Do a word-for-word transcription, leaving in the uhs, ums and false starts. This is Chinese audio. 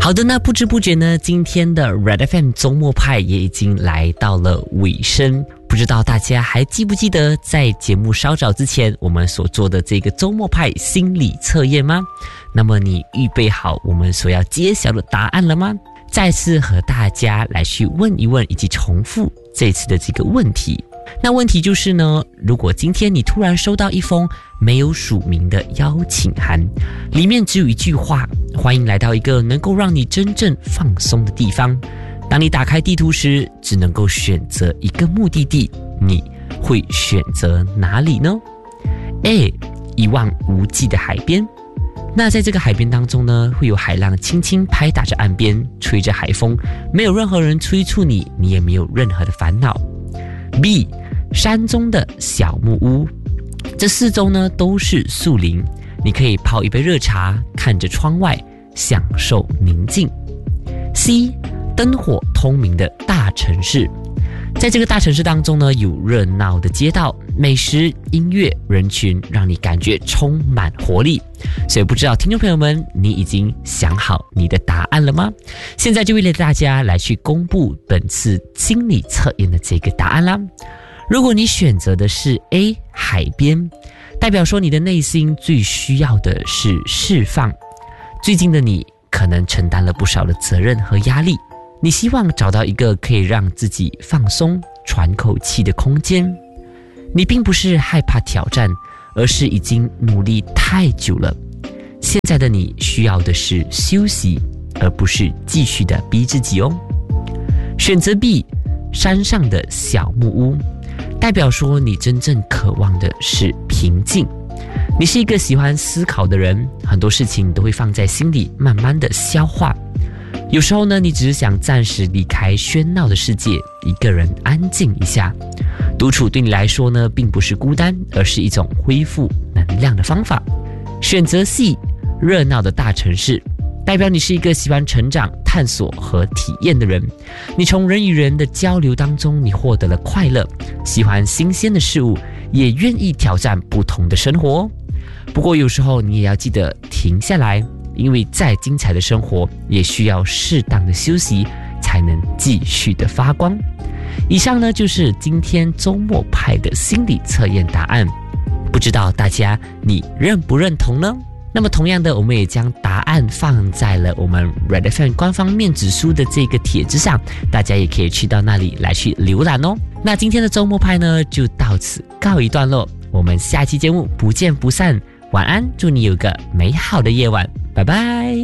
好的，那不知不觉呢，今天的 Red F M 周末派也已经来到了尾声。不知道大家还记不记得在节目稍早之前我们所做的这个周末派心理测验吗？那么你预备好我们所要揭晓的答案了吗？再次和大家来去问一问以及重复这次的这个问题。那问题就是呢，如果今天你突然收到一封没有署名的邀请函，里面只有一句话：欢迎来到一个能够让你真正放松的地方。当你打开地图时，只能够选择一个目的地，你会选择哪里呢？ A. 一望无际的海边。那在这个海边当中呢，会有海浪轻轻拍打着岸边，吹着海风，没有任何人催促你，你也没有任何的烦恼。B. 山中的小木屋，这四周呢都是树林，你可以泡一杯热茶，看着窗外，享受宁静。C. 灯火通明的大城市，在这个大城市当中呢，有热闹的街道、美食、音乐、人群，让你感觉充满活力。所以不知道听众朋友们，你已经想好你的答案了吗？现在就为了大家来去公布本次心理测验的这个答案啦。如果你选择的是 A 海边，代表说你的内心最需要的是释放。最近的你可能承担了不少的责任和压力，你希望找到一个可以让自己放松、喘口气的空间。你并不是害怕挑战，而是已经努力太久了。现在的你需要的是休息，而不是继续的逼自己哦。选择 B 山上的小木屋，代表说你真正渴望的是平静。你是一个喜欢思考的人，很多事情都会放在心里慢慢的消化。有时候呢，你只是想暂时离开喧闹的世界，一个人安静一下。独处对你来说呢，并不是孤单，而是一种恢复能量的方法。选择 C 热闹的大城市，代表你是一个喜欢成长、探索和体验的人。你从人与人的交流当中，你获得了快乐，喜欢新鲜的事物，也愿意挑战不同的生活。不过有时候你也要记得停下来，因为再精彩的生活也需要适当的休息，才能继续的发光。以上呢就是今天周末派的心理测验答案，不知道大家你认不认同呢？那么同样的，我们也将答案放在了我们 Red F M 官方面子书的这个帖子上，大家也可以去到那里来去浏览哦。那今天的周末派呢就到此告一段落，我们下期节目不见不散。晚安，祝你有个美好的夜晚，拜拜。